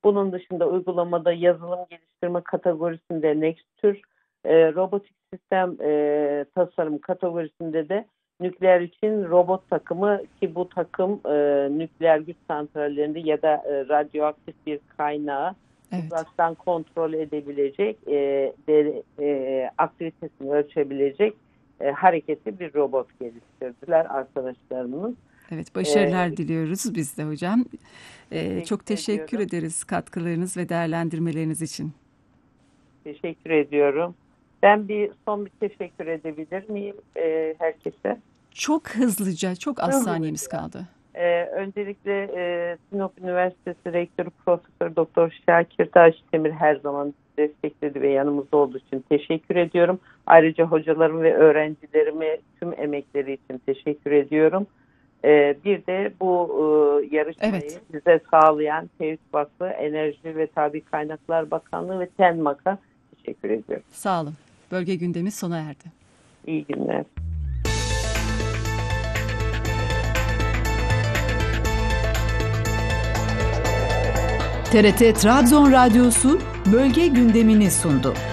Bunun dışında uygulamada yazılım geliştirme kategorisinde Nextür, robotik sistem tasarım kategorisinde de nükleer için robot takımı, ki bu takım nükleer güç santrallerinde ya da radyoaktif bir kaynağı uzaktan kontrol edebilecek, aktivitesini ölçebilecek hareketli bir robot geliştirdiler arkadaşlarımız. Evet, başarılar diliyoruz biz de hocam. Çok teşekkür ederiz katkılarınız ve değerlendirmeleriniz için. Teşekkür ediyorum. Ben son bir teşekkür edebilir miyim herkese? Çok hızlıca, çok az saniyemiz kaldı. Öncelikle Sinop Üniversitesi Rektörü Profesör Doktor Şakir Taşdemir her zaman destekledi ve yanımızda olduğu için teşekkür ediyorum. Ayrıca hocalarım ve öğrencilerime tüm emekleri için teşekkür ediyorum. Bir de bu yarışmayı bize sağlayan TÜİK Vakfı, Enerji ve Tabii Kaynaklar Bakanlığı ve TENMAK'a teşekkür ediyorum. Sağ olun. Bölge gündemi sona erdi. İyi günler. TRT Trabzon Radyosu bölge gündemini sundu.